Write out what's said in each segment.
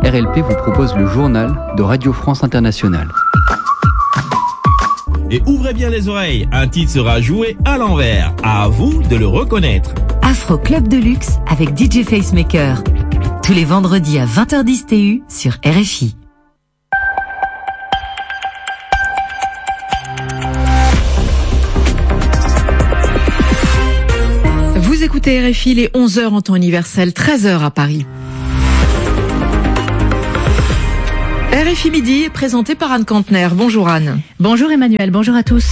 RLP vous propose le journal de Radio France Internationale. Et ouvrez bien les oreilles, un titre sera joué à l'envers. À vous de le reconnaître. Afro Club de Luxe avec DJ Facemaker. Tous les vendredis à 20h10 TU sur RFI. Vous écoutez RFI, les 11h en temps universel, 13h à Paris. RFI Midi est présenté par Anne Kantner. Bonjour Anne. Bonjour Emmanuel, bonjour à tous.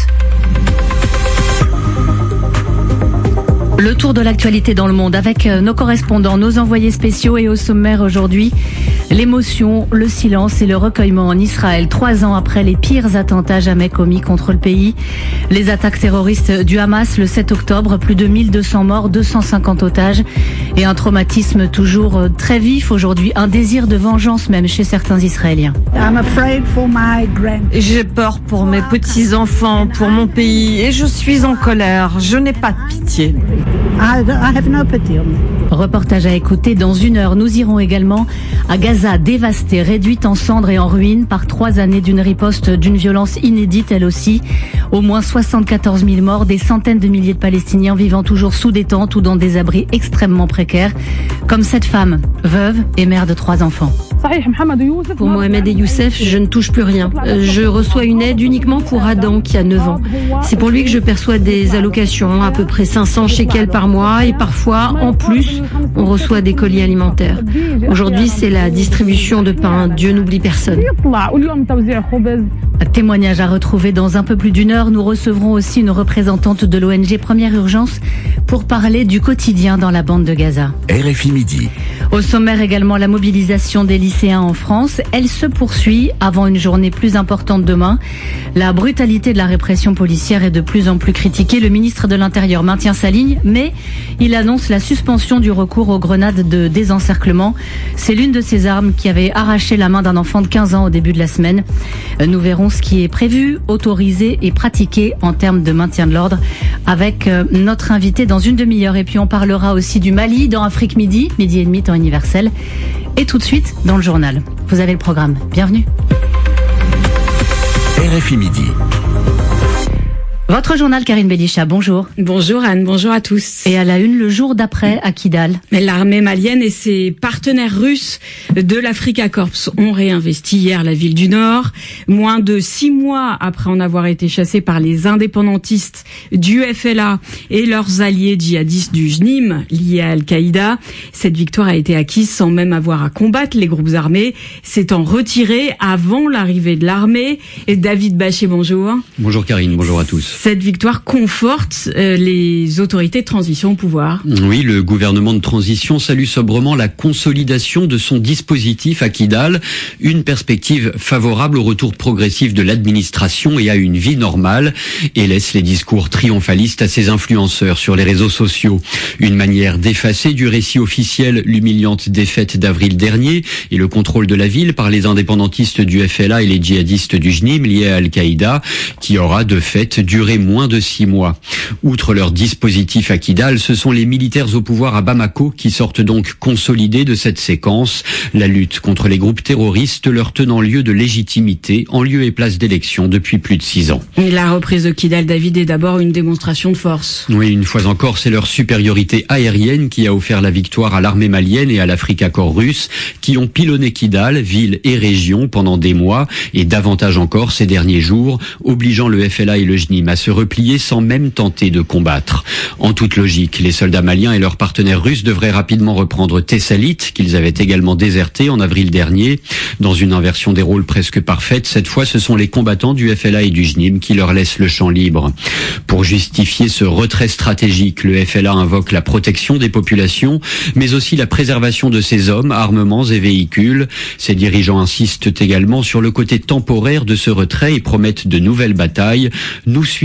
Le tour de l'actualité dans le monde avec nos correspondants, nos envoyés spéciaux et au sommaire aujourd'hui, l'émotion, le silence et le recueillement en Israël, 3 ans après les pires attentats jamais commis contre le pays. Les attaques terroristes du Hamas le 7 octobre, plus de 1200 morts, 250 otages et un traumatisme toujours très vif aujourd'hui, un désir de vengeance même chez certains Israéliens. J'ai peur pour mes petits-enfants, pour mon pays et je suis en colère. Je n'ai pas de pitié. Reportage à écouter dans 1 heure. Nous irons également à Gaza, dévastée, réduite en cendres et en ruines par 3 années d'une riposte d'une violence inédite elle aussi. Au moins 74 000 morts, des centaines de milliers de Palestiniens vivant toujours sous des tentes ou dans des abris extrêmement précaires, comme cette femme, veuve et mère de 3 enfants. Pour Mohamed et Youssef, je ne touche plus rien. Je reçois une aide uniquement pour Adam qui a 9 ans. C'est pour lui que je perçois des allocations, à peu près 500 shekels par mois et parfois, en plus, on reçoit des colis alimentaires. Aujourd'hui, c'est la distribution de pain. Dieu n'oublie personne. Un témoignage à retrouver dans un peu plus d'1 heure. Nous recevrons aussi une représentante de l'ONG Première Urgence pour parler du quotidien dans la bande de Gaza. RFI Midi. Au sommaire également, la mobilisation des lycéens en France. Elle se poursuit avant une journée plus importante demain. La brutalité de la répression policière est de plus en plus critiquée. Le ministre de l'Intérieur maintient sa ligne, mais il annonce la suspension du recours aux grenades de désencerclement. C'est l'une de ces armes qui avait arraché la main d'un enfant de 15 ans au début de la semaine. Nous verrons ce qui est prévu, autorisé et pratiqué en termes de maintien de l'ordre avec notre invité dans une demi-heure. Et puis on parlera aussi du Mali dans Afrique Midi, midi et demi temps universel. Et tout de suite dans le journal. Vous avez le programme. Bienvenue. RFI Midi. Votre journal, Karine Belisha, bonjour. Bonjour Anne, bonjour à tous. Et à la une, le jour d'après à Kidal. Mais l'armée malienne et ses partenaires russes de l'Africa Corps ont réinvesti hier la ville du Nord. Moins de 6 mois après en avoir été chassés par les indépendantistes du FLA et leurs alliés djihadistes du JNIM liés à Al-Qaïda. Cette victoire a été acquise sans même avoir à combattre les groupes armés, s'étant retirés avant l'arrivée de l'armée. Et David Bachet, bonjour. Bonjour Karine, bonjour à tous. Cette victoire conforte les autorités de transition au pouvoir. Oui, le gouvernement de transition salue sobrement la consolidation de son dispositif à Kidal, une perspective favorable au retour progressif de l'administration et à une vie normale, et laisse les discours triomphalistes à ses influenceurs sur les réseaux sociaux. Une manière d'effacer du récit officiel l'humiliante défaite d'avril dernier et le contrôle de la ville par les indépendantistes du FLA et les djihadistes du JNIM liés à Al-Qaïda, qui aura de fait duré moins de 6 mois. Outre leur dispositif à Kidal, ce sont les militaires au pouvoir à Bamako qui sortent donc consolidés de cette séquence, la lutte contre les groupes terroristes leur tenant lieu de légitimité en lieu et place d'élection depuis plus de 6 ans. Et la reprise de Kidal, David, est d'abord une démonstration de force. Oui, une fois encore, c'est leur supériorité aérienne qui a offert la victoire à l'armée malienne et à l'Africa Corps russe, qui ont pilonné Kidal, ville et région, pendant des mois, et davantage encore ces derniers jours, obligeant le FLA et le JNIM à se replier sans même tenter de combattre. En toute logique, les soldats maliens et leurs partenaires russes devraient rapidement reprendre Thessalite, qu'ils avaient également déserté en avril dernier. Dans une inversion des rôles presque parfaite, cette fois ce sont les combattants du FLA et du JNIM qui leur laissent le champ libre. Pour justifier ce retrait stratégique, le FLA invoque la protection des populations, mais aussi la préservation de ses hommes, armements et véhicules. Ses dirigeants insistent également sur le côté temporaire de ce retrait et promettent de nouvelles batailles. Nous suivons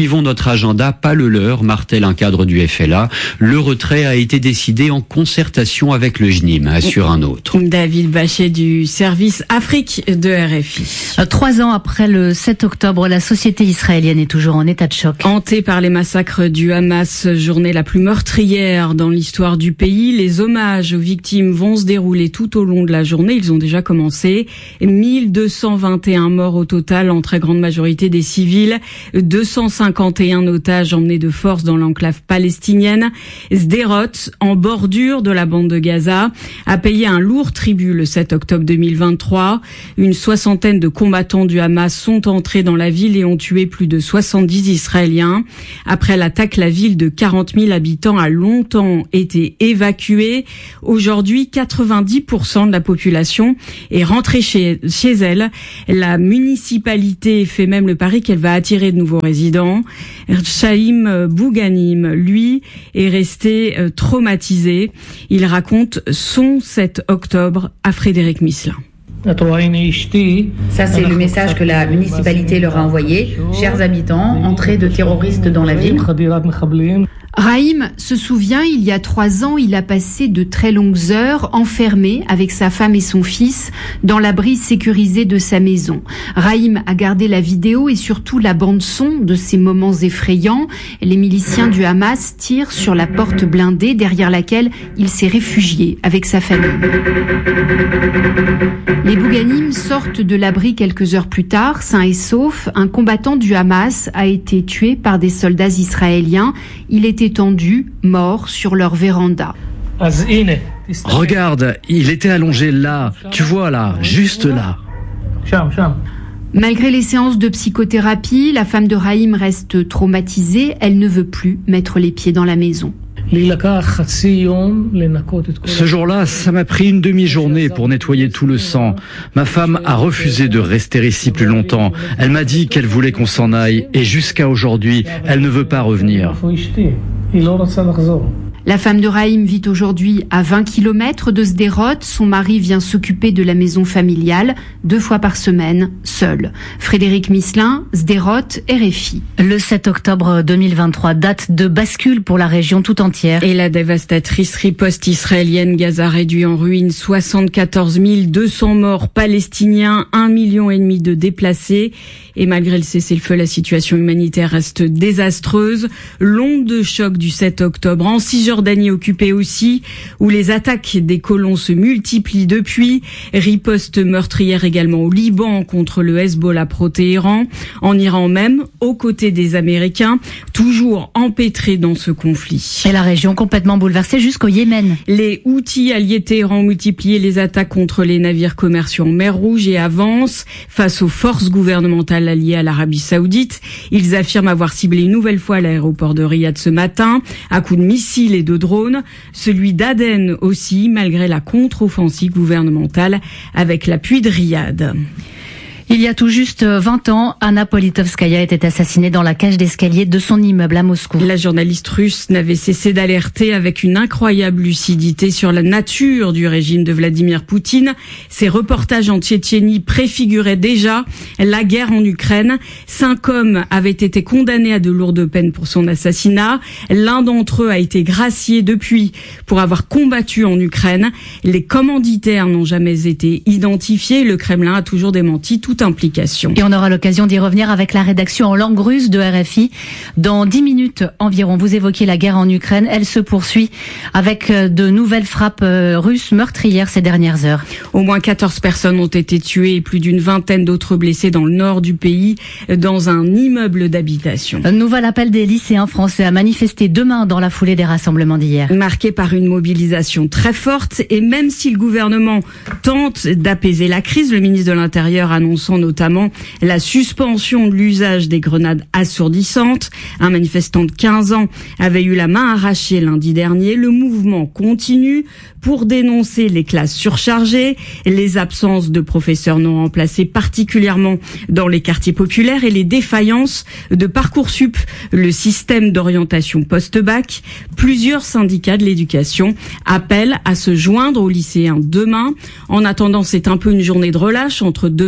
suivons notre agenda, pas le leur, martèle un cadre du FLA. Le retrait a été décidé en concertation avec le JNIM, assure un autre. David Bachet du service Afrique de RFI. 3 ans après le 7 octobre, la société israélienne est toujours en état de choc. Hantée par les massacres du Hamas, journée la plus meurtrière dans l'histoire du pays, les hommages aux victimes vont se dérouler tout au long de la journée. Ils ont déjà commencé. 1221 morts au total, en très grande majorité des civils. 251 otages emmenés de force dans l'enclave palestinienne. Sderot, en bordure de la bande de Gaza, a payé un lourd tribut le 7 octobre 2023. Une soixantaine de combattants du Hamas sont entrés dans la ville et ont tué plus de 70 Israéliens. Après l'attaque, la ville de 40 000 habitants a longtemps été évacuée. Aujourd'hui, 90% de la population est rentrée chez elle. La municipalité fait même le pari qu'elle va attirer de nouveaux résidents. Chaim Bouganim, lui, est resté traumatisé. Il raconte son 7 octobre à Frédéric Misselin. Ça, c'est le message que la municipalité leur a envoyé. Chers habitants, entrée de terroristes dans la ville. Raïm se souvient, il y a 3 ans, il a passé de très longues heures enfermé avec sa femme et son fils dans l'abri sécurisé de sa maison. Raïm a gardé la vidéo et surtout la bande-son de ces moments effrayants. Les miliciens du Hamas tirent sur la porte blindée derrière laquelle il s'est réfugié avec sa famille. Les Bouganim sortent de l'abri quelques heures plus tard, sains et saufs. Un combattant du Hamas a été tué par des soldats israéliens. Il était tendu, mort sur leur véranda. Regarde, il était allongé là, tu vois là, juste là. Malgré les séances de psychothérapie, la femme de Raïm reste traumatisée. Elle ne veut plus mettre les pieds dans la maison. Ce jour-là, ça m'a pris une demi-journée pour nettoyer tout le sang. Ma femme a refusé de rester ici plus longtemps. Elle m'a dit qu'elle voulait qu'on s'en aille et jusqu'à aujourd'hui, elle ne veut pas revenir. La femme de Raïm vit aujourd'hui à 20 km de Sderot. Son mari vient s'occuper de la maison familiale 2 fois par semaine, seul. Frédéric Misselin, Sderot, RFI. Le 7 octobre 2023, date de bascule pour la région tout entière. Et la dévastatrice riposte israélienne, Gaza réduit en ruine, 74 200 morts palestiniens, 1,5 million de déplacés. Et malgré le cessez-le-feu, la situation humanitaire reste désastreuse. L'onde de choc du 7 octobre en Cisjordanie occupée aussi, où les attaques des colons se multiplient depuis. Riposte meurtrière également au Liban contre le Hezbollah pro-Téhéran. En Iran même, aux côtés des Américains, toujours empêtrés dans ce conflit. Et la région complètement bouleversée jusqu'au Yémen. Les Houthis alliés Téhéran ont multiplié les attaques contre les navires commerciaux en mer Rouge et avancent face aux forces gouvernementales alliés à l'Arabie Saoudite. Ils affirment avoir ciblé une nouvelle fois l'aéroport de Riyad ce matin, à coups de missiles et de drones. Celui d'Aden aussi, malgré la contre-offensive gouvernementale avec l'appui de Riyad. Il y a tout juste 20 ans, Anna Politkovskaya était assassinée dans la cage d'escalier de son immeuble à Moscou. La journaliste russe n'avait cessé d'alerter avec une incroyable lucidité sur la nature du régime de Vladimir Poutine. Ses reportages en Tchétchénie préfiguraient déjà la guerre en Ukraine. 5 hommes avaient été condamnés à de lourdes peines pour son assassinat. L'un d'entre eux a été gracié depuis pour avoir combattu en Ukraine. Les commanditaires n'ont jamais été identifiés. Le Kremlin a toujours démenti toute implication. Et on aura l'occasion d'y revenir avec la rédaction en langue russe de RFI. Dans 10 minutes environ, vous évoquiez la guerre en Ukraine. Elle se poursuit avec de nouvelles frappes russes meurtrières ces dernières heures. Au moins 14 personnes ont été tuées et plus d'une vingtaine d'autres blessées dans le nord du pays, dans un immeuble d'habitation. Un nouvel appel des lycéens français à manifester demain dans la foulée des rassemblements d'hier. Marqué par une mobilisation très forte et même si le gouvernement tente d'apaiser la crise, le ministre de l'Intérieur annonçant notamment la suspension de l'usage des grenades assourdissantes. Un manifestant de 15 ans avait eu la main arrachée lundi dernier. Le mouvement continue pour dénoncer les classes surchargées, les absences de professeurs non remplacés, particulièrement dans les quartiers populaires, et les défaillances de Parcoursup, le système d'orientation post-bac. Plusieurs syndicats de l'éducation appellent à se joindre aux lycéens demain. En attendant, c'est un peu une journée de relâche entre 2 manifestations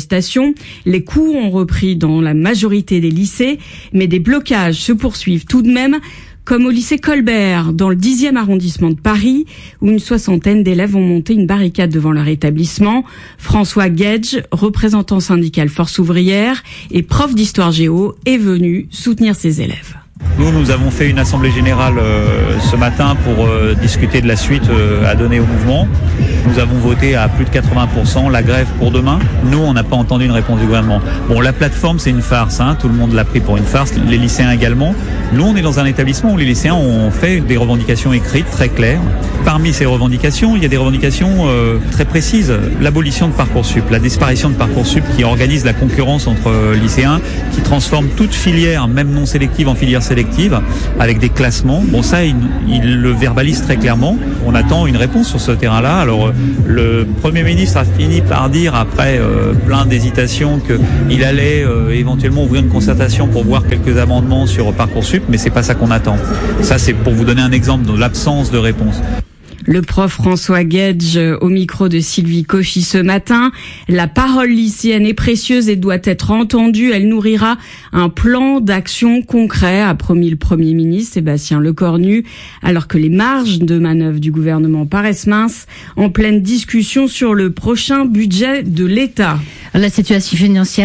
manifestations. Les cours ont repris dans la majorité des lycées, mais des blocages se poursuivent tout de même, comme au lycée Colbert, dans le 10e arrondissement de Paris, où une soixantaine d'élèves ont monté une barricade devant leur établissement. François Guedj, représentant syndical Force ouvrière et prof d'histoire géo, est venu soutenir ses élèves. Nous avons fait une assemblée générale ce matin pour discuter de la suite à donner au mouvement. Nous avons voté à plus de 80% la grève pour demain. Nous, on n'a pas entendu une réponse du gouvernement. Bon, la plateforme, c'est une farce, hein. Tout le monde l'a pris pour une farce, les lycéens également. Nous, on est dans un établissement où les lycéens ont fait des revendications écrites très claires. Parmi ces revendications, il y a des revendications très précises. L'abolition de Parcoursup, la disparition de Parcoursup qui organise la concurrence entre lycéens, qui transforme toute filière, même non sélective, en filière sélective, avec des classements. Bon, ça, il le verbalise très clairement. On attend une réponse sur ce terrain-là. Alors, le Premier ministre a fini par dire, après plein d'hésitations, qu'il allait éventuellement ouvrir une concertation pour voir quelques amendements sur Parcoursup, mais c'est pas ça qu'on attend. Ça, c'est pour vous donner un exemple de l'absence de réponse. Le prof François Guedj au micro de Sylvie Cauchy ce matin. La parole lycéenne est précieuse et doit être entendue. Elle nourrira un plan d'action concret, a promis le Premier ministre Sébastien Lecornu, alors que les marges de manœuvre du gouvernement paraissent minces, en pleine discussion sur le prochain budget de l'État. La situation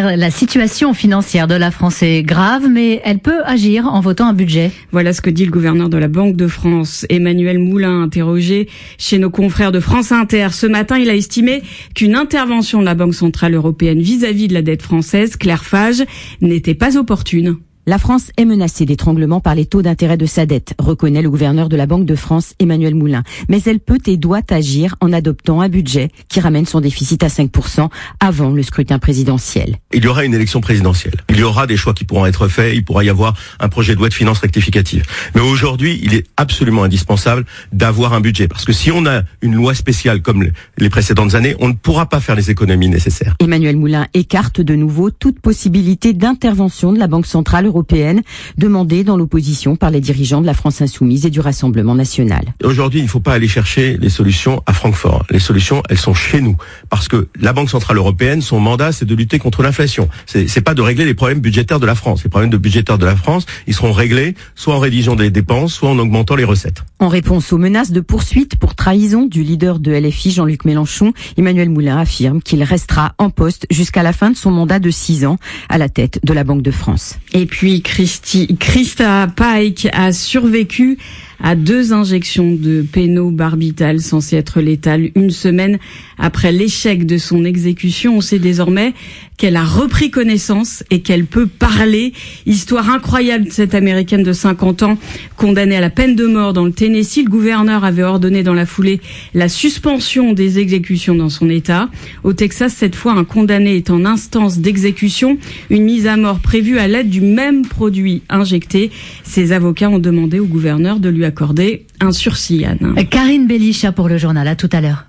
financière de la France est grave, mais elle peut agir en votant un budget. Voilà ce que dit le gouverneur de la Banque de France, Emmanuel Moulin, interrogé chez nos confrères de France Inter. Ce matin, il a estimé qu'une intervention de la Banque centrale européenne vis-à-vis de la dette française, Claire Fage, n'était pas opportune. La France est menacée d'étranglement par les taux d'intérêt de sa dette, reconnaît le gouverneur de la Banque de France, Emmanuel Moulin. Mais elle peut et doit agir en adoptant un budget qui ramène son déficit à 5% avant le scrutin présidentiel. Il y aura une élection présidentielle. Il y aura des choix qui pourront être faits. Il pourra y avoir un projet de loi de finances rectificative. Mais aujourd'hui, il est absolument indispensable d'avoir un budget. Parce que si on a une loi spéciale comme les précédentes années, on ne pourra pas faire les économies nécessaires. Emmanuel Moulin écarte de nouveau toute possibilité d'intervention de la Banque centrale européenne, demandée dans l'opposition par les dirigeants de la France Insoumise et du Rassemblement National. Aujourd'hui, il ne faut pas aller chercher les solutions à Francfort. Les solutions, elles sont chez nous. Parce que la Banque centrale européenne, son mandat, c'est de lutter contre l'inflation. C'est pas de régler les problèmes budgétaires de la France. Les problèmes budgétaires de la France, ils seront réglés soit en réduisant des dépenses, soit en augmentant les recettes. En réponse aux menaces de poursuite pour trahison du leader de LFI, Jean-Luc Mélenchon, Emmanuel Moulin affirme qu'il restera en poste jusqu'à la fin de son mandat de 6 ans à la tête de la Banque de France. Et puis Christa Pike a survécu à 2 injections de pénobarbital censées être létales une semaine après l'échec de son exécution. On sait désormais qu'elle a repris connaissance et qu'elle peut parler. Histoire incroyable de cette Américaine de 50 ans condamnée à la peine de mort dans le Tennessee. Le gouverneur avait ordonné dans la foulée la suspension des exécutions dans son État. Au Texas, cette fois, un condamné est en instance d'exécution. Une mise à mort prévue à l'aide du même produit injecté. Ses avocats ont demandé au gouverneur de lui accorder un sursis, Anne. Karine Bélicha pour le journal. À tout à l'heure.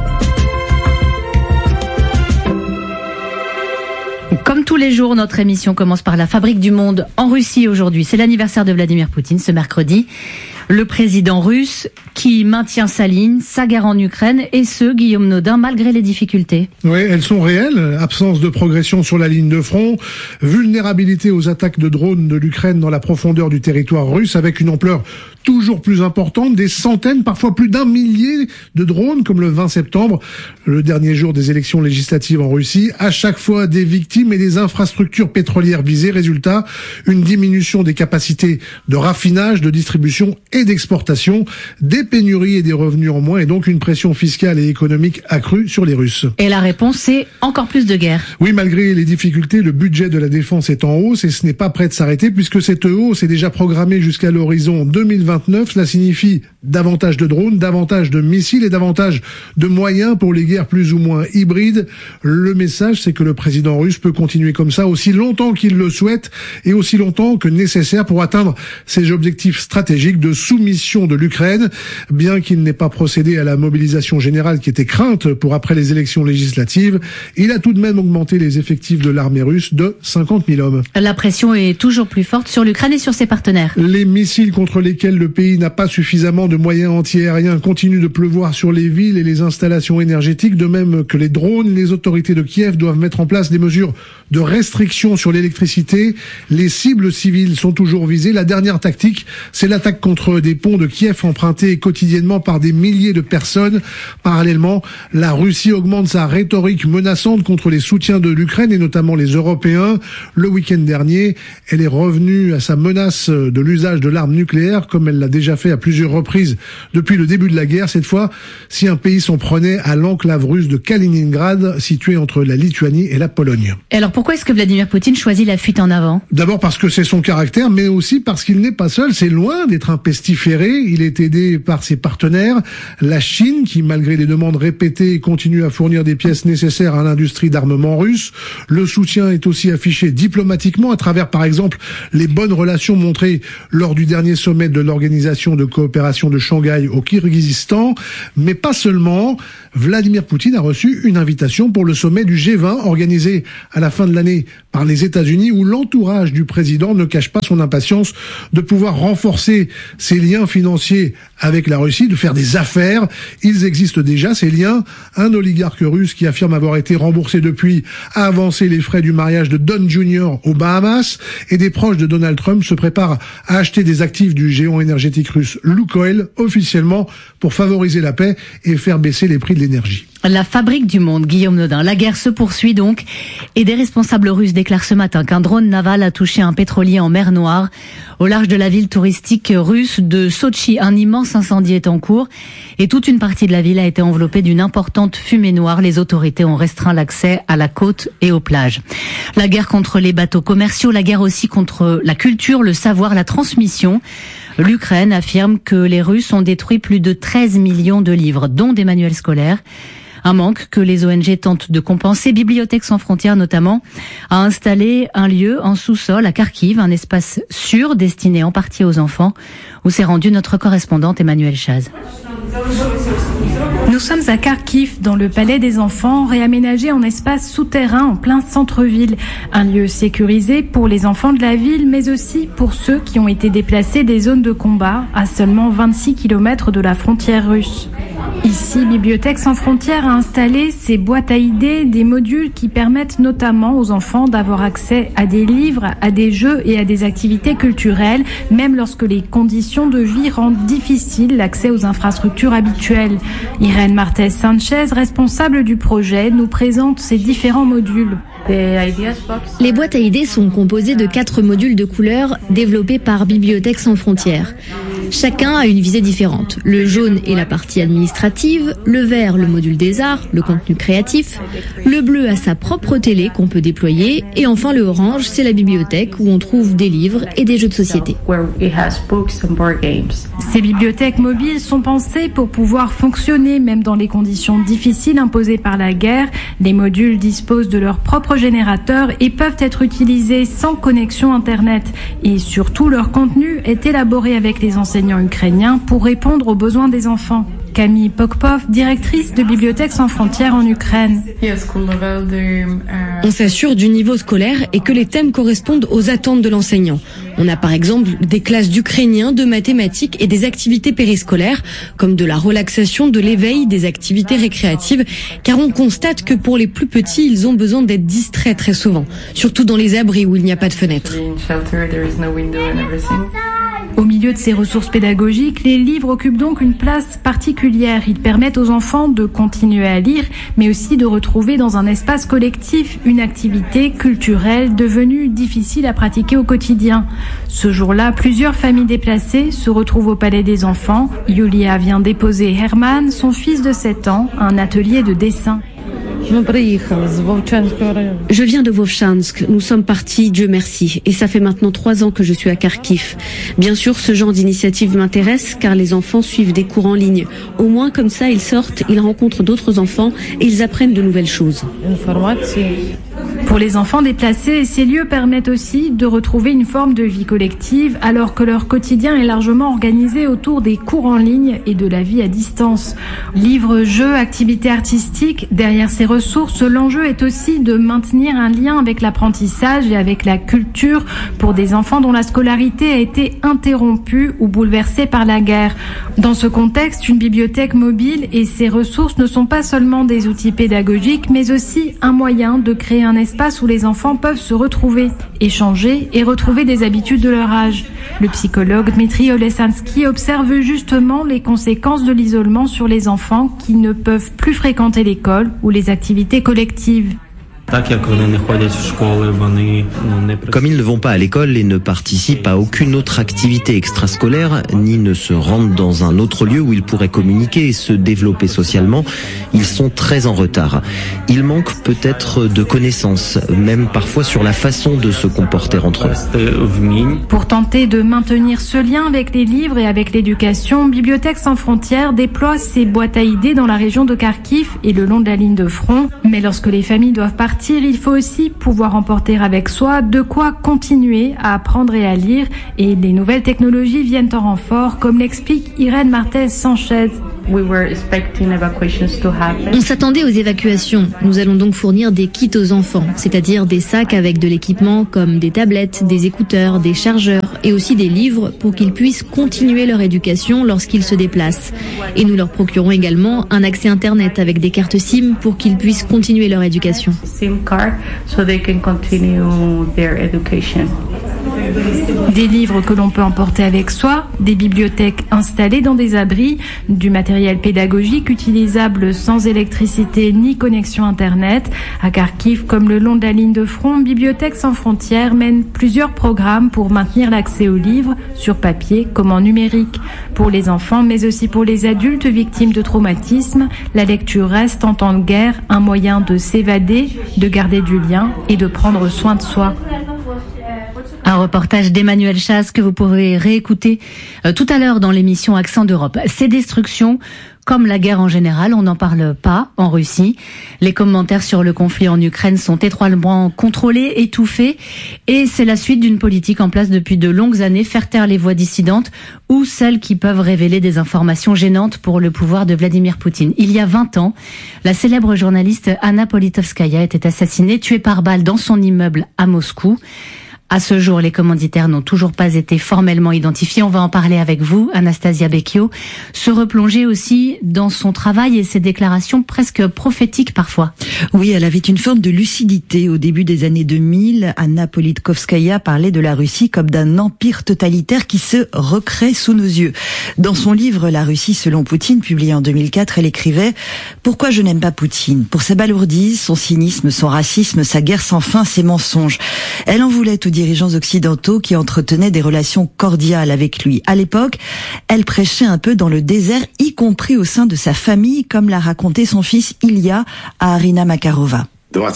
Comme tous les jours, notre émission commence par la fabrique du monde en Russie aujourd'hui. C'est l'anniversaire de Vladimir Poutine ce mercredi. Le président russe qui maintient sa ligne, sa guerre en Ukraine, et ce, Guillaume Nodin, malgré les difficultés. Oui, elles sont réelles. Absence de progression sur la ligne de front, vulnérabilité aux attaques de drones de l'Ukraine dans la profondeur du territoire russe, avec une ampleur toujours plus importante, des centaines, parfois plus d'1 millier de drones, comme le 20 septembre, le dernier jour des élections législatives en Russie. À chaque fois, des victimes et des infrastructures pétrolières visées. Résultat, une diminution des capacités de raffinage, de distribution et d'exportation, des pénuries et des revenus en moins, et donc une pression fiscale et économique accrue sur les Russes. Et la réponse, c'est encore plus de guerre. Oui, malgré les difficultés, le budget de la défense est en hausse, et ce n'est pas prêt de s'arrêter, puisque cette hausse est déjà programmée jusqu'à l'horizon 2029. Cela signifie davantage de drones, davantage de missiles et davantage de moyens pour les guerres plus ou moins hybrides. Le message, c'est que le président russe peut continuer comme ça aussi longtemps qu'il le souhaite et aussi longtemps que nécessaire pour atteindre ses objectifs stratégiques de soumission de l'Ukraine. Bien qu'il n'ait pas procédé à la mobilisation générale qui était crainte pour après les élections législatives, il a tout de même augmenté les effectifs de l'armée russe de 50 000 hommes. La pression est toujours plus forte sur l'Ukraine et sur ses partenaires. Les missiles contre lesquels le pays n'a pas suffisamment de de moyens anti-aériens continue de pleuvoir sur les villes et les installations énergétiques, de même que les drones. Les autorités de Kiev doivent mettre en place des mesures de restriction sur l'électricité. Les cibles civiles sont toujours visées. La dernière tactique, c'est l'attaque contre des ponts de Kiev empruntés quotidiennement par des milliers de personnes. Parallèlement, la Russie augmente sa rhétorique menaçante contre les soutiens de l'Ukraine et notamment les Européens. Le week-end dernier, elle est revenue à sa menace de l'usage de l'arme nucléaire, comme elle l'a déjà fait à plusieurs reprises depuis le début de la guerre. Cette fois, si un pays s'en prenait à l'enclave russe de Kaliningrad, située entre la Lituanie et la Pologne. Et alors pourquoi est-ce que Vladimir Poutine choisit la fuite en avant ? D'abord parce que c'est son caractère, mais aussi parce qu'il n'est pas seul. C'est loin d'être un pestiféré. Il est aidé par ses partenaires. La Chine, qui malgré les demandes répétées, continue à fournir des pièces nécessaires à l'industrie d'armement russe. Le soutien est aussi affiché diplomatiquement à travers, par exemple, les bonnes relations montrées lors du dernier sommet de l'Organisation de coopération de Shanghai au Kirghizistan. Mais pas seulement. Vladimir Poutine a reçu une invitation pour le sommet du G20 organisé à la fin de l'année par les États-Unis, où l'entourage du président ne cache pas son impatience de pouvoir renforcer ses liens financiers avec la Russie, de faire des affaires. Ils existent déjà, ces liens. Un oligarque russe qui affirme avoir été remboursé depuis a avancé les frais du mariage de Don Jr. aux Bahamas, et des proches de Donald Trump se préparent à acheter des actifs du géant énergétique russe Lukoil officiellement pour favoriser la paix et faire baisser les prix de l'énergie. La fabrique du monde, Guillaume Nodin. La guerre se poursuit donc et des responsables russes déclarent ce matin qu'un drone naval a touché un pétrolier en mer Noire au large de la ville touristique russe de Sotchi. Un immense incendie est en cours et toute une partie de la ville a été enveloppée d'une importante fumée noire. Les autorités ont restreint l'accès à la côte et aux plages. La guerre contre les bateaux commerciaux, la guerre aussi contre la culture, le savoir, la transmission. L'Ukraine affirme que les Russes ont détruit plus de 13 millions de livres, dont des manuels scolaires. Un manque que les ONG tentent de compenser. Bibliothèques sans frontières notamment a installé un lieu en sous-sol à Kharkiv, un espace sûr destiné en partie aux enfants, où s'est rendue notre correspondante Emmanuelle Chaz. Nous sommes à Kharkiv, dans le palais des enfants, réaménagé en espace souterrain en plein centre-ville. Un lieu sécurisé pour les enfants de la ville, mais aussi pour ceux qui ont été déplacés des zones de combat à seulement 26 km de la frontière russe. Ici, Bibliothèques sans frontières a installé ses boîtes à idées, des modules qui permettent notamment aux enfants d'avoir accès à des livres, à des jeux et à des activités culturelles, même lorsque les conditions de vie rendent difficile l'accès aux infrastructures habituelles. Irène Martez Sanchez, responsable du projet, nous présente ces différents modules. Les boîtes à idées sont composées de 4 modules de couleurs développés par Bibliothèques sans frontières. Chacun a une visée différente. Le jaune est la partie administrative, le vert le module des arts, le contenu créatif, le bleu a sa propre télé qu'on peut déployer, et enfin le orange, c'est la bibliothèque où on trouve des livres et des jeux de société. Ces bibliothèques mobiles sont pensées pour pouvoir fonctionner même dans les conditions difficiles imposées par la guerre. Les modules disposent de leur propre générateur et peuvent être utilisés sans connexion Internet. Et surtout, leur contenu est élaboré avec les enseignants ukrainiens pour répondre aux besoins des enfants. Camille Pokpov, directrice de Bibliothèques sans frontières en Ukraine. On s'assure du niveau scolaire et que les thèmes correspondent aux attentes de l'enseignant. On a par exemple des classes d'ukrainien, de mathématiques et des activités périscolaires, comme de la relaxation, de l'éveil, des activités récréatives, car on constate que pour les plus petits, ils ont besoin d'être distraits très souvent, surtout dans les abris où il n'y a pas de fenêtre. Au milieu de ces ressources pédagogiques, les livres occupent donc une place particulière. Ils permettent aux enfants de continuer à lire, mais aussi de retrouver dans un espace collectif une activité culturelle devenue difficile à pratiquer au quotidien. Ce jour-là, plusieurs familles déplacées se retrouvent au Palais des Enfants. Yulia vient déposer Herman, son fils de 7 ans, à un atelier de dessin. Je viens de Vovchansk, nous sommes partis, Dieu merci, et ça fait maintenant 3 ans que je suis à Kharkiv. Bien sûr, ce genre d'initiative m'intéresse car les enfants suivent des cours en ligne. Au moins comme ça, ils sortent, ils rencontrent d'autres enfants et ils apprennent de nouvelles choses. Pour les enfants déplacés, ces lieux permettent aussi de retrouver une forme de vie collective alors que leur quotidien est largement organisé autour des cours en ligne et de la vie à distance. Livres, jeux, activités artistiques, derrière ces ressources, l'enjeu est aussi de maintenir un lien avec l'apprentissage et avec la culture pour des enfants dont la scolarité a été interrompue ou bouleversée par la guerre. Dans ce contexte, une bibliothèque mobile et ses ressources ne sont pas seulement des outils pédagogiques, mais aussi un moyen de créer un espace où les enfants peuvent se retrouver, échanger et retrouver des habitudes de leur âge. Le psychologue Dmitri Olesansky observe justement les conséquences de l'isolement sur les enfants qui ne peuvent plus fréquenter l'école ou les activités collectives. Comme ils ne vont pas à l'école et ne participent à aucune autre activité extrascolaire, ni ne se rendent dans un autre lieu où ils pourraient communiquer et se développer socialement, ils sont très en retard. Ils manquent peut-être de connaissances, même parfois sur la façon de se comporter entre eux. Pour tenter de maintenir ce lien avec les livres et avec l'éducation, Bibliothèques sans frontières déploie ses boîtes à idées dans la région de Kharkiv et le long de la ligne de front. Mais lorsque les familles doivent partir, il faut aussi pouvoir emporter avec soi de quoi continuer à apprendre et à lire, et les nouvelles technologies viennent en renfort, comme l'explique Irène Martez-Sanchez. On s'attendait aux évacuations. Nous allons donc fournir des kits aux enfants, c'est-à-dire des sacs avec de l'équipement comme des tablettes, des écouteurs, des chargeurs et aussi des livres pour qu'ils puissent continuer leur éducation lorsqu'ils se déplacent. Et nous leur procurons également un accès Internet avec des cartes SIM pour qu'ils puissent continuer leur éducation. Des livres que l'on peut emporter avec soi, des bibliothèques installées dans des abris, du matériel pédagogique utilisable sans électricité ni connexion Internet. À Kharkiv, comme le long de la ligne de front, Bibliothèques sans frontières mène plusieurs programmes pour maintenir l'accès aux livres, sur papier comme en numérique. Pour les enfants, mais aussi pour les adultes victimes de traumatismes, la lecture reste en temps de guerre un moyen de s'évader, de garder du lien et de prendre soin de soi. Un reportage d'Emmanuel Chasse que vous pourrez réécouter tout à l'heure dans l'émission Accent d'Europe. Ces destructions, comme la guerre en général, on n'en parle pas en Russie. Les commentaires sur le conflit en Ukraine sont étroitement contrôlés, étouffés, et c'est la suite d'une politique en place depuis de longues années, faire taire les voix dissidentes ou celles qui peuvent révéler des informations gênantes pour le pouvoir de Vladimir Poutine. Il y a 20 ans, la célèbre journaliste Anna Politkovskaya était assassinée, tuée par balle dans son immeuble à Moscou. À ce jour, les commanditaires n'ont toujours pas été formellement identifiés. On va en parler avec vous, Anastasia Becchio. Se replonger aussi dans son travail et ses déclarations presque prophétiques parfois. Oui, elle avait une forme de lucidité. Au début des années 2000, Anna Politkovskaya parlait de la Russie comme d'un empire totalitaire qui se recrée sous nos yeux. Dans son livre « La Russie selon Poutine », publié en 2004, elle écrivait « Pourquoi je n'aime pas Poutine ? Pour sa balourdise, son cynisme, son racisme, sa guerre sans fin, ses mensonges. » Elle en voulait aux dirigeants occidentaux qui entretenaient des relations cordiales avec lui. À l'époque, elle prêchait un peu dans le désert, y compris au sein de sa famille, comme l'a raconté son fils Ilya à Arina Makarova.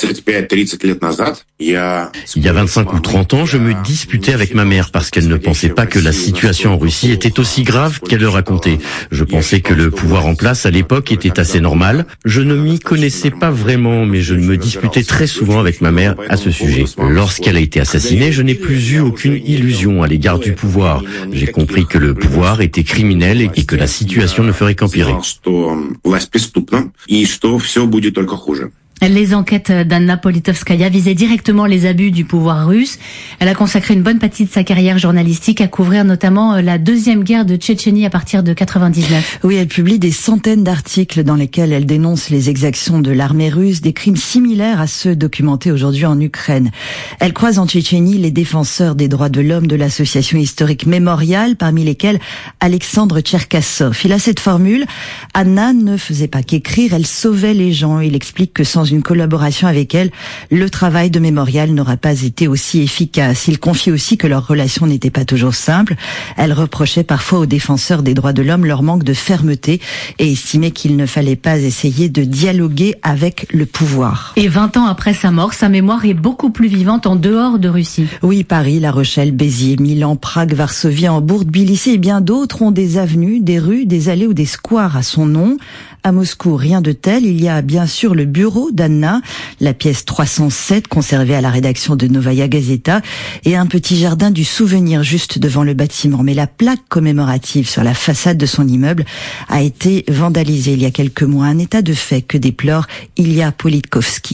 Il y a 25 ou 30 ans, je me disputais avec ma mère parce qu'elle ne pensait pas que la situation en Russie était aussi grave qu'elle le racontait. Je pensais que le pouvoir en place à l'époque était assez normal. Je ne m'y connaissais pas vraiment, mais je me disputais très souvent avec ma mère à ce sujet. Lorsqu'elle a été assassinée, je n'ai plus eu aucune illusion à l'égard du pouvoir. J'ai compris que le pouvoir était criminel et que la situation ne ferait qu'empirer. Les enquêtes d'Anna Politkovskaya visaient directement les abus du pouvoir russe. Elle a consacré une bonne partie de sa carrière journalistique à couvrir notamment la deuxième guerre de Tchétchénie à partir de 99. Oui, elle publie des centaines d'articles dans lesquels elle dénonce les exactions de l'armée russe, des crimes similaires à ceux documentés aujourd'hui en Ukraine. Elle croise en Tchétchénie les défenseurs des droits de l'homme de l'association historique Mémorial, parmi lesquels Alexandre Tcherkassov. Il a cette formule, Anna ne faisait pas qu'écrire, elle sauvait les gens. Il explique que sans une collaboration avec elle, le travail de Mémorial n'aura pas été aussi efficace. Il confie aussi que leur relation n'était pas toujours simple. Elle reprochait parfois aux défenseurs des droits de l'homme leur manque de fermeté et estimait qu'il ne fallait pas essayer de dialoguer avec le pouvoir. Et 20 ans après sa mort, sa mémoire est beaucoup plus vivante en dehors de Russie. Oui, Paris, La Rochelle, Béziers, Milan, Prague, Varsovie, Hambourg, Tbilissi et bien d'autres ont des avenues, des rues, des allées ou des squares à son nom. À Moscou, rien de tel. Il y a bien sûr le bureau d'Anna, la pièce 307 conservée à la rédaction de Novaya Gazeta et un petit jardin du souvenir juste devant le bâtiment. Mais la plaque commémorative sur la façade de son immeuble a été vandalisée il y a quelques mois. Un état de fait que déplore Ilya Politkovski.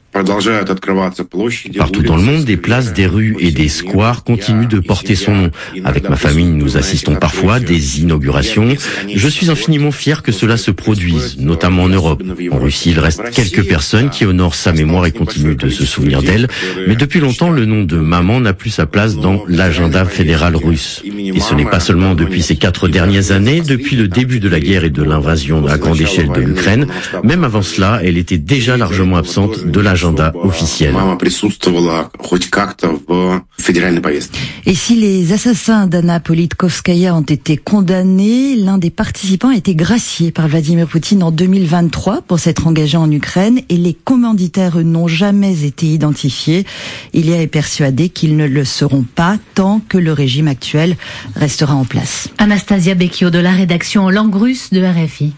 Partout dans le monde, des places, des rues et des squares continuent de porter son nom. Avec ma famille, nous assistons parfois à des inaugurations. Je suis infiniment fier que cela se produise, notamment en Europe. En Russie, il reste quelques personnes qui honorent sa mémoire et continuent de se souvenir d'elle. Mais depuis longtemps, le nom de maman n'a plus sa place dans l'agenda fédéral russe. Et ce n'est pas seulement depuis ces 4 dernières années, depuis le début de la guerre et de l'invasion à grande échelle de l'Ukraine. Même avant cela, elle était déjà largement absente de l'agenda officiel. Et si les assassins d'Anna Politkovskaya ont été condamnés, l'un des participants a été gracié par Vladimir Poutine en 2023 pour s'être engagé en Ukraine et les commanditaires n'ont jamais été identifiés. Ilya est persuadé qu'ils ne le seront pas tant que le régime actuel restera en place. Anastasia Becchio de la rédaction en langue russe de RFI.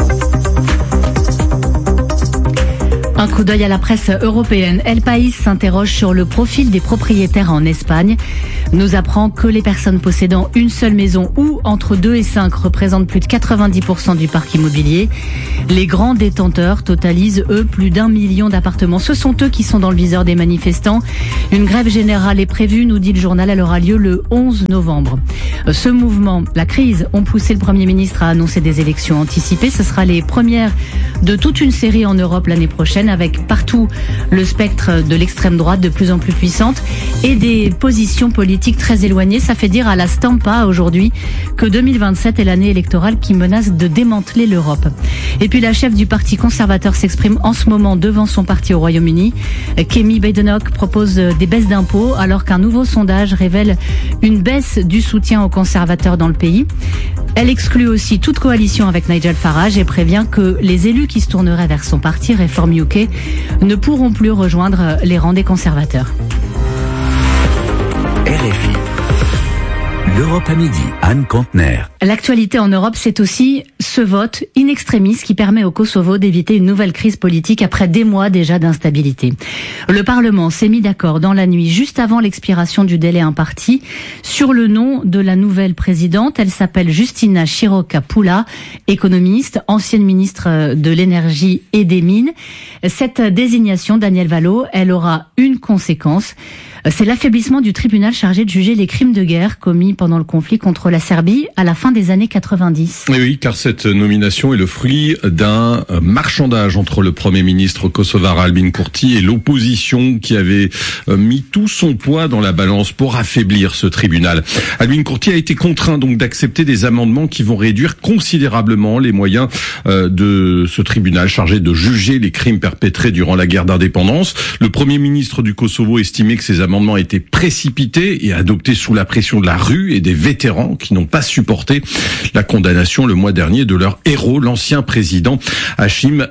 Un coup d'œil à la presse européenne. El País s'interroge sur le profil des propriétaires en Espagne. Nous apprend que les personnes possédant une seule maison ou entre 2 et 5 représentent plus de 90% du parc immobilier. Les grands détenteurs totalisent, eux, plus d'1 million d'appartements. Ce sont eux qui sont dans le viseur des manifestants. Une grève générale est prévue, nous dit le journal. Elle aura lieu le 11 novembre. Ce mouvement, la crise, ont poussé le Premier ministre à annoncer des élections anticipées. Ce sera les premières de toute une série en Europe l'année prochaine, avec partout le spectre de l'extrême droite de plus en plus puissante et des positions politiques très éloignées. Ça fait dire à la Stampa aujourd'hui que 2027 est l'année électorale qui menace de démanteler l'Europe. Et puis la chef du parti conservateur s'exprime en ce moment devant son parti au Royaume-Uni. Kemi Badenoch propose des baisses d'impôts alors qu'un nouveau sondage révèle une baisse du soutien aux conservateurs dans le pays. Elle exclut aussi toute coalition avec Nigel Farage et prévient que les élus qui se tourneraient vers son parti Reform UK ne pourront plus rejoindre les rangs des conservateurs. RFI. L'Europe à midi, Anne Kantner. L'actualité en Europe, c'est aussi ce vote in extremis qui permet au Kosovo d'éviter une nouvelle crise politique après des mois déjà d'instabilité. Le Parlement s'est mis d'accord dans la nuit, juste avant l'expiration du délai imparti, sur le nom de la nouvelle présidente. Elle s'appelle Justina Široka-Pula, économiste, ancienne ministre de l'énergie et des mines. Cette désignation, Daniel Valo, elle aura une conséquence. C'est l'affaiblissement du tribunal chargé de juger les crimes de guerre commis pendant le conflit contre la Serbie à la fin des années 90. Oui, car cette nomination est le fruit d'un marchandage entre le Premier ministre kosovar Albin Kurti et l'opposition qui avait mis tout son poids dans la balance pour affaiblir ce tribunal. Albin Kurti a été contraint donc d'accepter des amendements qui vont réduire considérablement les moyens de ce tribunal chargé de juger les crimes perpétrés durant la guerre d'indépendance. Le Premier ministre du Kosovo estimait que ces amendements étaient précipités et adoptés sous la pression de la rue et des vétérans qui n'ont pas supporté la condamnation le mois dernier de leur héros, l'ancien président Hashim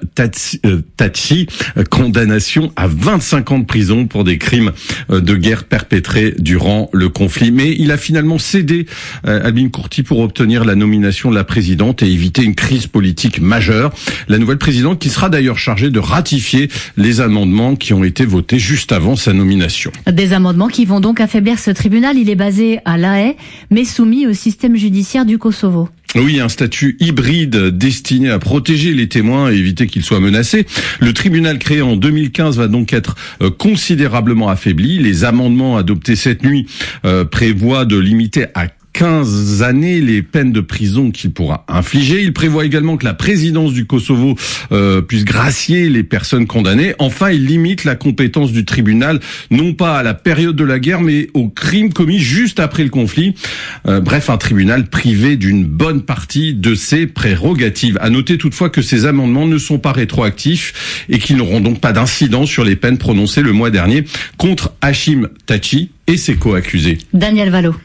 Thaçi, condamnation à 25 ans de prison pour des crimes de guerre perpétrés durant le conflit. Mais il a finalement cédé, Albin Kurti, pour obtenir la nomination de la présidente et éviter une crise politique majeure. La nouvelle présidente qui sera d'ailleurs chargée de ratifier les amendements qui ont été votés juste avant sa nomination. Des amendements qui vont donc affaiblir ce tribunal. Il est basé à La Haye, mais soumis au système judiciaire du Kosovo. Oui, un statut hybride destiné à protéger les témoins et éviter qu'ils soient menacés. Le tribunal créé en 2015 va donc être considérablement affaibli. Les amendements adoptés cette nuit prévoient de limiter à 15 années les peines de prison qu'il pourra infliger. Il prévoit également que la présidence du Kosovo puisse gracier les personnes condamnées. Enfin, il limite la compétence du tribunal, non pas à la période de la guerre, mais aux crimes commis juste après le conflit. Bref, un tribunal privé d'une bonne partie de ses prérogatives. À noter toutefois que ces amendements ne sont pas rétroactifs et qu'ils n'auront donc pas d'incidence sur les peines prononcées le mois dernier contre Hashim Thaçi et ses co-accusés. Daniel Valo.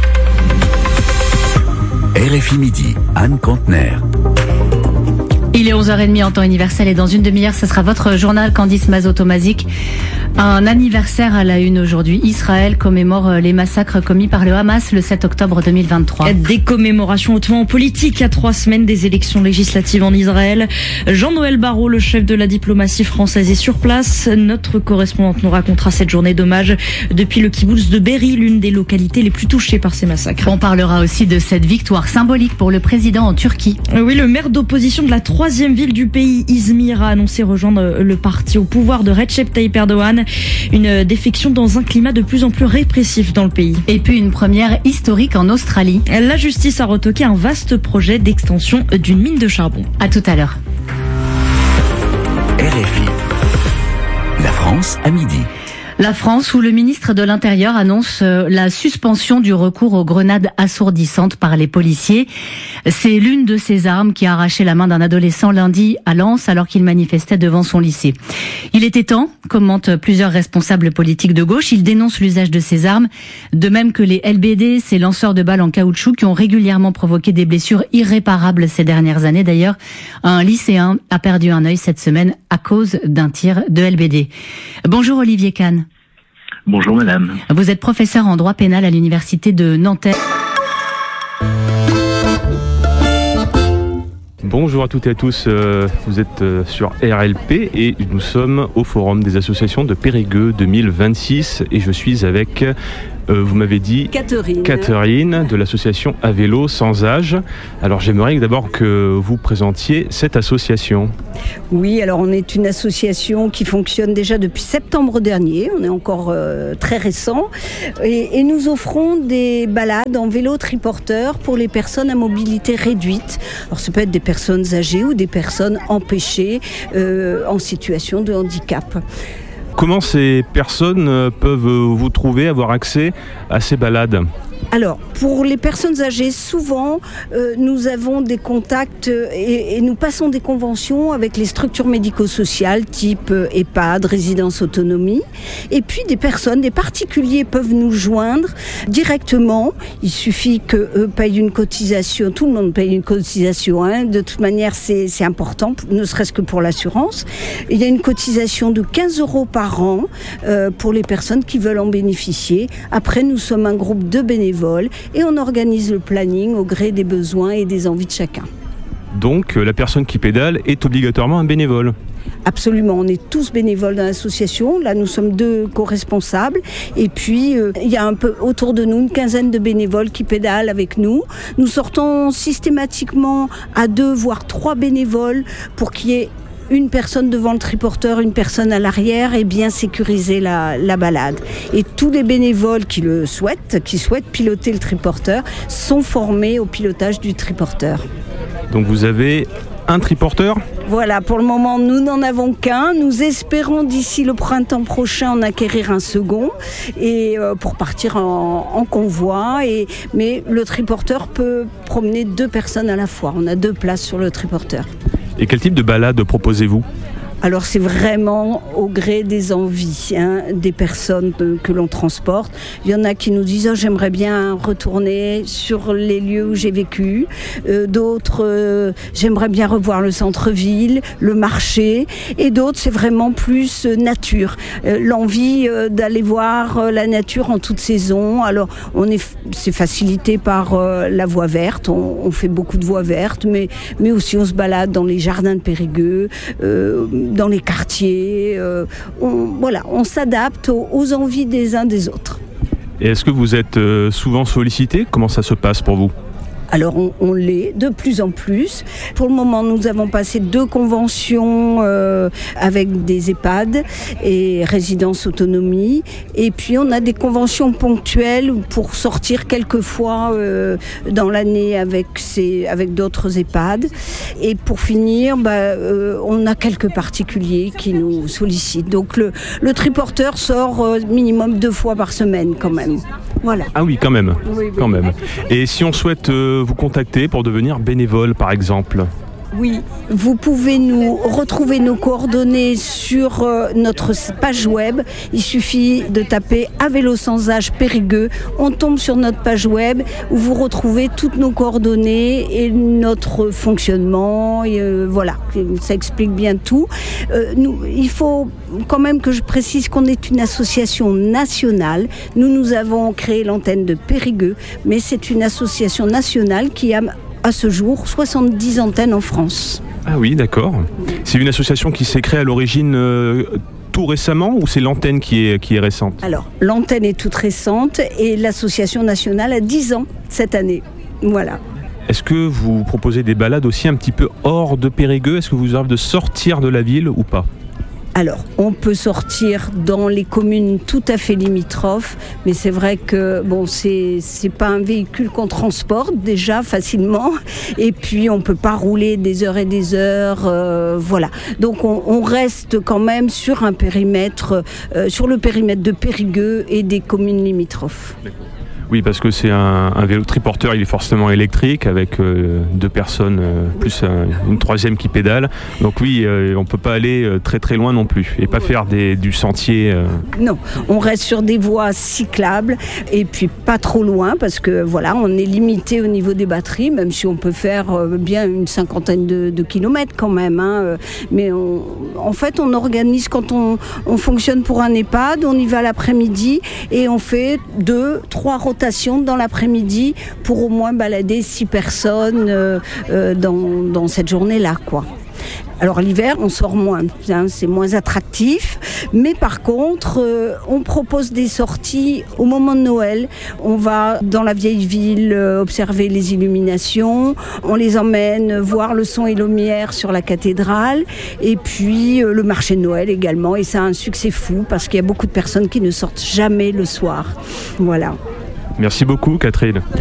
RFI Midi, Anne Kantner. Il est est 11h30 en temps universel et dans une demi-heure, ce sera votre journal Candice Mazotomazik. Un anniversaire à la une aujourd'hui. Israël commémore les massacres commis par le Hamas le 7 octobre 2023. Des commémorations hautement politiques à 3 semaines des élections législatives en Israël. Jean-Noël Barrot, le chef de la diplomatie française, est sur place. Notre correspondante nous racontera cette journée d'hommage depuis le kibboutz de Be'eri, l'une des localités les plus touchées par ces massacres. On parlera aussi de cette victoire symbolique pour le président en Turquie. Oui, le maire d'opposition de la 3e ville du pays, Izmir, a annoncé rejoindre le parti au pouvoir de Recep Tayyip Erdogan. Une défection dans un climat de plus en plus répressif dans le pays. Et puis une première historique en Australie. La justice a retoqué un vaste projet d'extension d'une mine de charbon. À tout à l'heure. RFI. La France à midi. La France, où le ministre de l'Intérieur annonce la suspension du recours aux grenades assourdissantes par les policiers. C'est l'une de ces armes qui a arraché la main d'un adolescent lundi à Lens alors qu'il manifestait devant son lycée. Il était temps, commentent plusieurs responsables politiques de gauche. Ils dénoncent l'usage de ces armes, de même que les LBD, ces lanceurs de balles en caoutchouc qui ont régulièrement provoqué des blessures irréparables ces dernières années. D'ailleurs, un lycéen a perdu un œil cette semaine à cause d'un tir de LBD. Bonjour Olivier Kahn. Bonjour madame. Vous êtes professeur en droit pénal à l'université de Nanterre. Bonjour à toutes et à tous, vous êtes sur RLP et nous sommes au Forum des associations de Périgueux 2026 et je suis avec, vous m'avez dit, Catherine de l'association À Vélo Sans Âge. Alors j'aimerais d'abord que vous présentiez cette association. Oui, alors on est une association qui fonctionne déjà depuis septembre dernier, on est encore très récent, et nous offrons des balades en vélo triporteur pour les personnes à mobilité réduite. Alors ça peut être des personnes âgées ou des personnes empêchées en situation de handicap. Comment ces personnes peuvent vous trouver, avoir accès à ces balades ? Alors, pour les personnes âgées, souvent, nous avons des contacts et nous passons des conventions avec les structures médico-sociales type EHPAD, résidence autonomie. Et puis, des particuliers peuvent nous joindre directement. Il suffit qu'eux payent une cotisation. Tout le monde paye une cotisation. Hein. De toute manière, c'est important, ne serait-ce que pour l'assurance. Il y a une cotisation de 15 € par an pour les personnes qui veulent en bénéficier. Après, nous sommes un groupe de bénévoles et on organise le planning au gré des besoins et des envies de chacun. Donc la personne qui pédale est obligatoirement un bénévole ? Absolument, on est tous bénévoles dans l'association. Là, nous sommes 2 co-responsables. Et puis, il y a un peu autour de nous une quinzaine de bénévoles qui pédalent avec nous. Nous sortons systématiquement à 2 voire 3 bénévoles pour qu'il y ait une personne devant le triporteur, une personne à l'arrière et bien sécuriser la balade. Et tous les bénévoles qui souhaitent piloter le triporteur sont formés au pilotage du triporteur. Donc vous avez un triporteur ? Voilà, pour le moment, nous n'en avons qu'un. Nous espérons d'ici le printemps prochain en acquérir un second et pour partir en convoi. Mais le triporteur peut promener 2 personnes à la fois. On a 2 places sur le triporteur. Et quel type de balade proposez-vous ? Alors c'est vraiment au gré des envies des personnes que l'on transporte. Il y en a qui nous disent j'aimerais bien retourner sur les lieux où j'ai vécu. D'autres j'aimerais bien revoir le centre-ville, le marché. Et d'autres c'est vraiment plus nature. L'envie d'aller voir la nature en toute saison. Alors c'est facilité par la voie verte. On fait beaucoup de voies vertes, mais aussi on se balade dans les jardins de Périgueux, dans les quartiers, on s'adapte aux envies des uns des autres. Et est-ce que vous êtes souvent sollicité ? Comment ça se passe pour vous ? Alors on l'est de plus en plus. Pour le moment, nous avons passé 2 conventions avec des EHPAD et résidence autonomie. Et puis on a des conventions ponctuelles pour sortir quelques fois dans l'année avec d'autres EHPAD. Et pour finir, on a quelques particuliers qui nous sollicitent. Donc le triporteur sort minimum 2 fois par semaine quand même. Voilà. Ah oui, quand même. Oui. Et si on souhaite vous contacter pour devenir bénévole, par exemple ? Oui, vous pouvez nous retrouver nos coordonnées sur notre page web. Il suffit de taper « À vélo sans âge Périgueux ». On tombe sur notre page web où vous retrouvez toutes nos coordonnées et notre fonctionnement. Et voilà, ça explique bien tout. Il faut quand même que je précise qu'on est une association nationale. Nous avons créé l'antenne de Périgueux, mais c'est une association nationale qui a à ce jour 70 antennes en France. Ah oui, d'accord. C'est une association qui s'est créée à l'origine tout récemment ou c'est l'antenne qui est récente ? Alors, l'antenne est toute récente et l'association nationale a 10 ans cette année. Voilà. Est-ce que vous proposez des balades aussi un petit peu hors de Périgueux ? Est-ce que vous arrivez de sortir de la ville ou pas ? Alors, on peut sortir dans les communes tout à fait limitrophes, mais c'est vrai que bon, c'est pas un véhicule qu'on transporte déjà facilement, et puis on peut pas rouler des heures et des heures, voilà. Donc on reste quand même sur un périmètre, sur le périmètre de Périgueux et des communes limitrophes. Oui, parce que c'est un vélo triporteur, il est forcément électrique avec 2 personnes plus une troisième qui pédale. Donc oui, on peut pas aller très très loin non plus et pas faire du sentier. Non, on reste sur des voies cyclables et puis pas trop loin parce que voilà, on est limité au niveau des batteries, même si on peut faire bien une 50aine de kilomètres quand même. Hein. Mais en fait, on organise quand on fonctionne pour un EHPAD, on y va l'après-midi et on fait 2-3 rotations dans l'après-midi pour au moins balader 6 personnes dans cette journée-là, quoi. Alors l'hiver, on sort moins, hein, c'est moins attractif, mais par contre, on propose des sorties au moment de Noël. On va dans la vieille ville observer les illuminations, on les emmène voir le son et lumière sur la cathédrale, et puis le marché de Noël également, et ça a un succès fou parce qu'il y a beaucoup de personnes qui ne sortent jamais le soir. Voilà. Merci beaucoup, Catherine.